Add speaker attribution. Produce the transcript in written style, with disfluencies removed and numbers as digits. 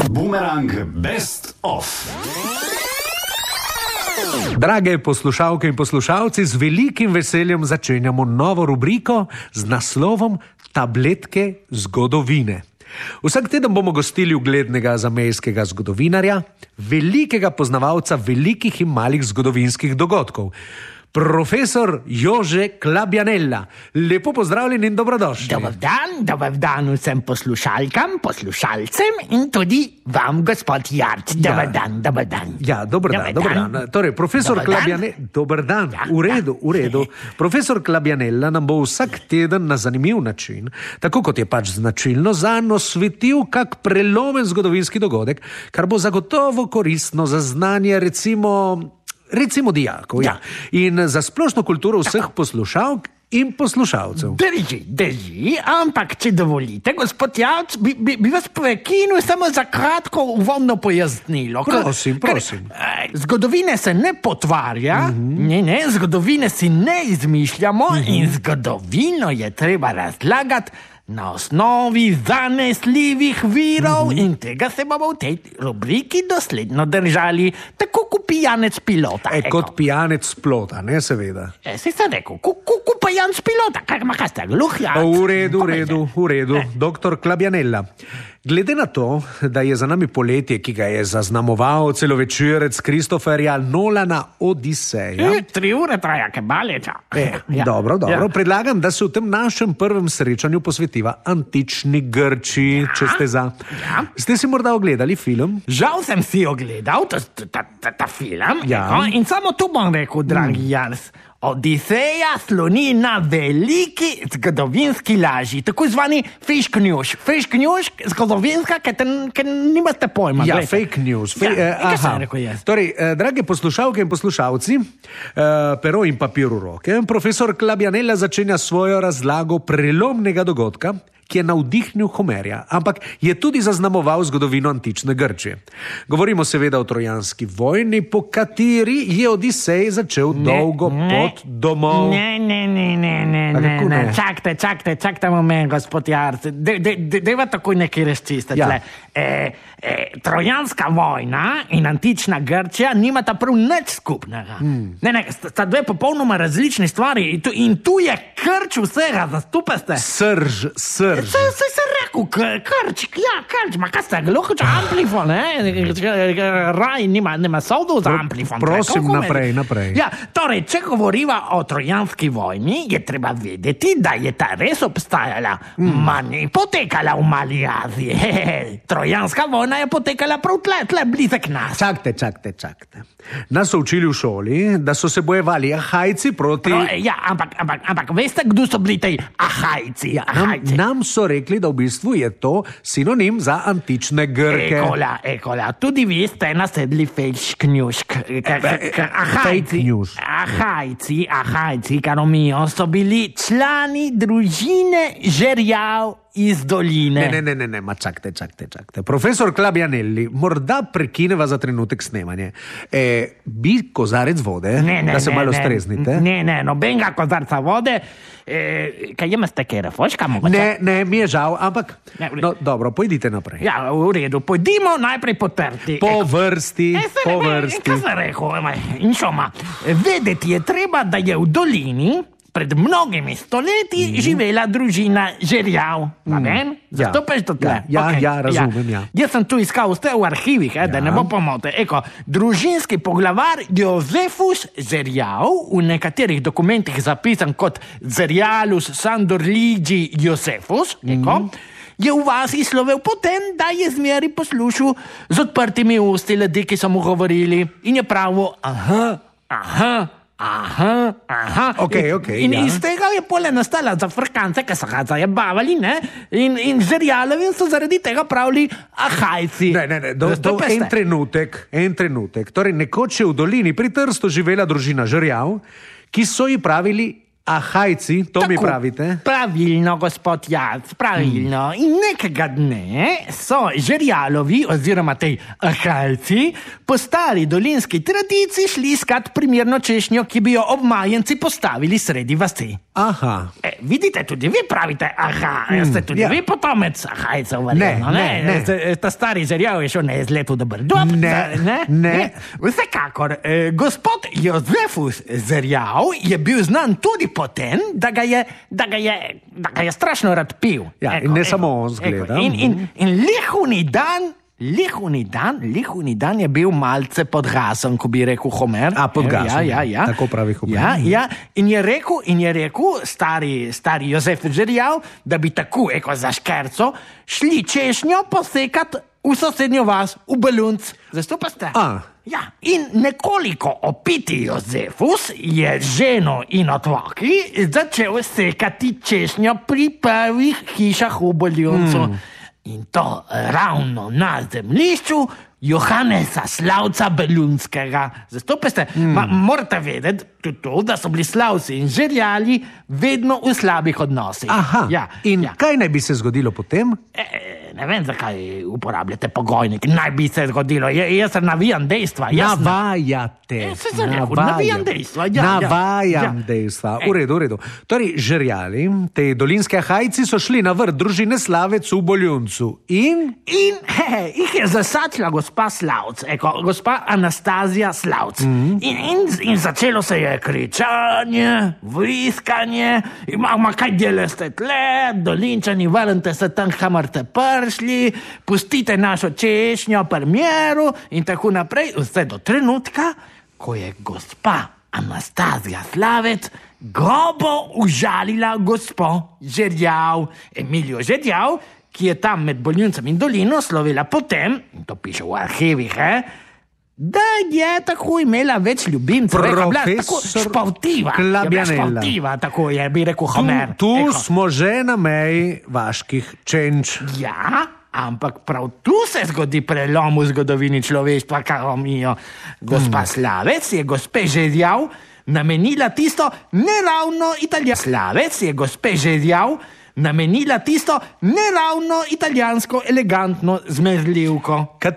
Speaker 1: Boomerang Best of.
Speaker 2: Drage poslušalke in poslušalci, z velikim veseljem začenjamo novo rubriko z naslovom Tabletke zgodovine. Vsak teden bomo gostili uglednega zamejskega zgodovinarja, velikega poznavalca velikih in malih zgodovinskih dogodkov. Profesor Jože Klabjanella. Lepo pozdravljeni in dobrodošli.
Speaker 3: Dobar dan vsem poslušalkam, poslušalcem in tudi vam, gospod Jarc. Dobar dan.
Speaker 2: Ja, dobar dan. Torej, profesor Klabjanella, dobar dan.
Speaker 3: Ja,
Speaker 2: v redu. Profesor Klabjanella nam bo vsak teden na zanimiv način, tako kot je pač značilno, zanj osvetil kak prelomen zgodovinski dogodek, kar bo zagotovo koristno za znanje recimo dijakov, ja. In za splošno kulturo vseh poslušalk in poslušalcev.
Speaker 3: Drži, ampak če dovolite, gospod Jarc, bi vas prekinil samo za kratko uvodno pojasnilo.
Speaker 2: Prosim.
Speaker 3: Zgodovine se ne potvarja, zgodovine si ne izmišljamo in zgodovino je treba razlagati na osnovi zanesljivih virov in tega se bomo v tej rubriki dosledno držali, tako kot pijanec pilota.
Speaker 2: Kot pijanec plota, ne seveda.
Speaker 3: Si se rekel, kot pijanec pilota, kaj ste gluh, Jarc?
Speaker 2: V redu, doktor Klabjanella. Glede na to, da je za nami poletje, ki ga je zaznamoval celovečerec Christopherja Nolana Odiseja.
Speaker 3: 3 ure traja, kaj baleča.
Speaker 2: Dobro. Predlagam, da se v tem našem prvem srečanju posvetiva antični Grčiji, če ste za.
Speaker 3: Ja.
Speaker 2: Ste si morda ogledali film?
Speaker 3: Žal sem si ogledal ta film, in samo tu bom rekel, dragi Jarc. Odiseja sloni na veliki zgodovinski laži, tako zvani fake news. Fake news, zgodovinska, ker nimate pojma.
Speaker 2: Ja, fake news.
Speaker 3: Kaj sem rekel jaz?
Speaker 2: Torej, drage poslušalke in poslušalci, pero in papir v roke, profesor Klabjanella začenja svojo razlago prelomnega dogodka, ki je navdihnil Homerja, ampak je tudi zaznamoval zgodovino antične Grčije. Govorimo seveda o trojanski vojni, po kateri je Odisej začel dolgo pot domov.
Speaker 3: Ne. Čakajte moment, gospod Jarc. Deva takoj nekaj razčistiti.
Speaker 2: Ja.
Speaker 3: Trojanska vojna in antična Grčija nimata prav nič skupnega. Sta dve popolnoma različni stvari in tu je krč vsega, zastupaste.
Speaker 2: Srž.
Speaker 3: Se rekel, krč, ma kaj ste, gluhoč amplifon, Raj nima sodu za amplifon.
Speaker 2: Prosim, naprej.
Speaker 3: Ja, torej, če govoriva o trojanski vojni, je treba vedeti, da je ta res obstajala, ni potekala v Mali Aziji. Trojanska vojna je potekala prav tle blizek nas.
Speaker 2: Čakajte. Nas so učili v šoli, da so se bojevali Ahajci proti...
Speaker 3: Ampak veste, kdo so bili tej Ahajci?
Speaker 2: Nam so rekli, da v bistvu je to sinonim za antične Grke.
Speaker 3: Ekola, tudi vi ste nasedli fake news. Ahajci, caro mio, so bili člani družine žerjav iz doline.
Speaker 2: Ne, ma čakajte. Profesor Klabjanelli, morda prekineva za trenutek snemanje. Bi kozarec vode, da se malo streznite?
Speaker 3: Ne, nobenega kozarca vode. Kaj imate kaj refoška mogoče?
Speaker 2: Ne, mi je žal, ampak... No, dobro, pojdite naprej.
Speaker 3: Ja, v redu, pojdimo najprej potrti.
Speaker 2: Po vrsti.
Speaker 3: Kaj sem rekel? In šoma, vedeti je treba, da je v dolini pred mnogimi stoletji živela družina žerjav. Zastopaš to tle?
Speaker 2: Ja, razumem, ja.
Speaker 3: Jaz sem tu iskal vse v arhivih, da ne bo pomote. Družinski poglavar Josefus Žerjav, v nekaterih dokumentih zapisan kot Žerjalus Sandorligi Josefus, je v vasi slovel potem, da je zmeri poslušal z odprtimi usti ljudi, ki so mu govorili, in je pravil, aha. In iz tega je pole nastala zafrkance, ki so ga zajebavali, in Žerjalovi so zaradi tega pravili Ahajci.
Speaker 2: Ne, en trenutek. Torej, nekoč je v dolini pri Trstu živela družina Žerjav, ki so ji pravili Ahajci, to mi
Speaker 3: Tako,
Speaker 2: pravite?
Speaker 3: Pravilno, gospod Jac, pravilno. In nekega dne so Žerjalovi, oziroma tej ahajci, po stari dolinski tradiciji šli iskat primerno češnjo, ki bi jo obmajenci postavili sredi vasi.
Speaker 2: Aha.
Speaker 3: Vidite, tudi vi pravite, aha, ste tudi vi potomec ahajcev, verjetno,
Speaker 2: ne.
Speaker 3: Ta stari Žerjav je šel na izlet v Dobrdob.
Speaker 2: Ne.
Speaker 3: Vsekakor, gospod Jozefus Žerjav je bil znan tudi potem, da ga je strašno rad pil.
Speaker 2: Ja, in ne samo on zgleda.
Speaker 3: In lihuni dan je bil malce podgasen, ko bi rekel Homer.
Speaker 2: Podgasen.
Speaker 3: Ja.
Speaker 2: Tako pravi Homer.
Speaker 3: Ja. In je rekel stari Jozef Žerjav, da bi tako, za škerco, šli češnjo posekat v sosednjo vas, v Belunc. Zastopate? Ja, in nekoliko opiti Jozefus je ženo in otroki začel sekati češnjo pri prvih hišah v Beljuncu. In to ravno na zemljišču Johannesa Slavca Beljunskega. Zastopate? Morate vedeti tudi to, da so bili Slavci in Žerjali vedno v slabih odnosih.
Speaker 2: Aha, kaj naj bi se zgodilo potem?
Speaker 3: Ne vem, zakaj uporabljate pogojnik. Naj bi se zgodilo. Jaz navijam dejstva.
Speaker 2: Navajate.
Speaker 3: Navijam dejstva.
Speaker 2: Navajam dejstva. V redu. Torej, Žerjali, te dolinske ahajci so šli na vrt družine Slavec v Beljuncu. In
Speaker 3: jih je zasačila gospa Slavc, gospa Anastazija Slavc. In začelo se je kričanje, vriskanje, kaj delate tle, dolinčani, vrnite se tam, kamor ste prišli, pustite našo češnjo pri miru in tako naprej, vse do trenutka, ko je gospa Anastazija Slavec grobo užalila gospo Žerjav, Emilijo Žerjav, ki je tam med Beljuncem in dolino slovela potem, in to piše v arhivih, da je tako imela več ljubimcev, tako športiva, tako je, bi rekel Homer.
Speaker 2: Tu smo že na meji vaških čenč.
Speaker 3: Ja, ampak prav tu se zgodi prelom v zgodovini človeštva, karo mijo. Gospa Slavec je gospe Žerjav namenila tisto neravno italijansko elegantno zmezljivko.